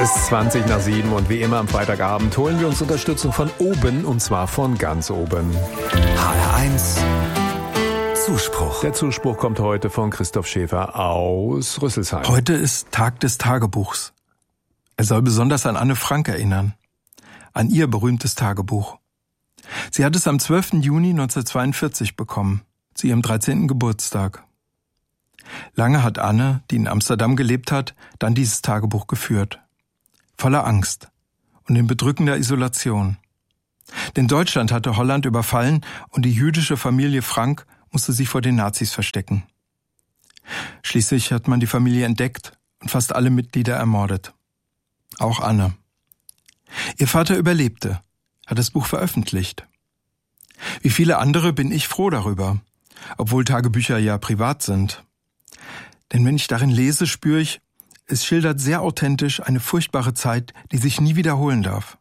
ist 20:20 und wie immer am Freitagabend holen wir uns Unterstützung von oben, und zwar von ganz oben. HR1 Zuspruch. Der Zuspruch kommt heute von Christoph Schäfer aus Rüsselsheim. Heute ist Tag des Tagebuchs. Er soll besonders an Anne Frank erinnern. An ihr berühmtes Tagebuch. Sie hat es am 12. Juni 1942 bekommen, zu ihrem 13. Geburtstag. Lange hat Anne, die in Amsterdam gelebt hat, dann dieses Tagebuch geführt. Voller Angst und in bedrückender Isolation. Denn Deutschland hatte Holland überfallen und die jüdische Familie Frank musste sich vor den Nazis verstecken. Schließlich hat man die Familie entdeckt und fast alle Mitglieder ermordet. Auch Anne. Ihr Vater überlebte, hat das Buch veröffentlicht. Wie viele andere bin ich froh darüber, obwohl Tagebücher ja privat sind. Denn wenn ich darin lese, spüre ich, es schildert sehr authentisch eine furchtbare Zeit, die sich nie wiederholen darf.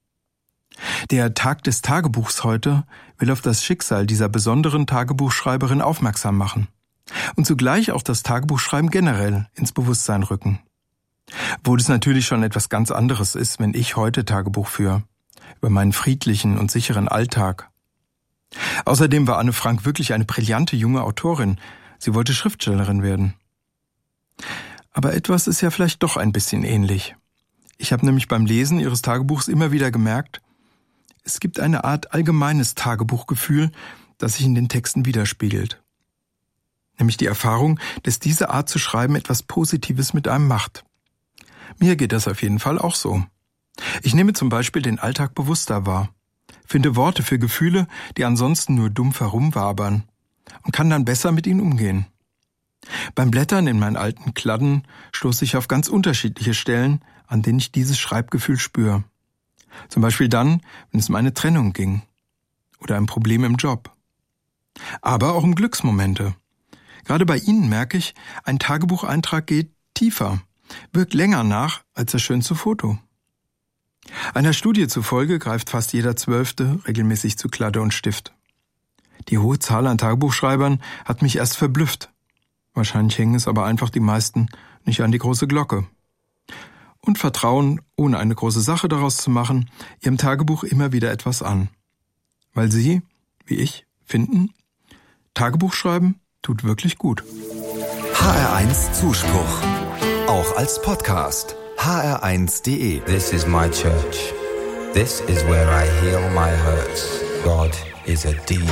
Der Tag des Tagebuchs heute will auf das Schicksal dieser besonderen Tagebuchschreiberin aufmerksam machen und zugleich auch das Tagebuchschreiben generell ins Bewusstsein rücken. Obwohl es natürlich schon etwas ganz anderes ist, wenn ich heute Tagebuch führe, über meinen friedlichen und sicheren Alltag. Außerdem war Anne Frank wirklich eine brillante junge Autorin. Sie wollte Schriftstellerin werden. Aber etwas ist ja vielleicht doch ein bisschen ähnlich. Ich habe nämlich beim Lesen ihres Tagebuchs immer wieder gemerkt, es gibt eine Art allgemeines Tagebuchgefühl, das sich in den Texten widerspiegelt. Nämlich die Erfahrung, dass diese Art zu schreiben etwas Positives mit einem macht. Mir geht das auf jeden Fall auch so. Ich nehme zum Beispiel den Alltag bewusster wahr, finde Worte für Gefühle, die ansonsten nur dumpf herumwabern und kann dann besser mit ihnen umgehen. Beim Blättern in meinen alten Kladden stoße ich auf ganz unterschiedliche Stellen, an denen ich dieses Schreibgefühl spüre. Zum Beispiel dann, wenn es um eine Trennung ging oder ein Problem im Job. Aber auch um Glücksmomente. Gerade bei Ihnen merke ich, ein Tagebucheintrag geht tiefer, wirkt länger nach als das schönste Foto. Einer Studie zufolge greift fast jeder 12. regelmäßig zu Kladde und Stift. Die hohe Zahl an Tagebuchschreibern hat mich erst verblüfft. Wahrscheinlich hängen es aber einfach die meisten nicht an die große Glocke. Und vertrauen, ohne eine große Sache daraus zu machen, ihrem Tagebuch immer wieder etwas an. Weil sie, wie ich, finden, Tagebuch schreiben tut wirklich gut. HR1 Zuspruch. Auch als Podcast. hr1.de. This is my church. This is where I heal my hurts. God is a deep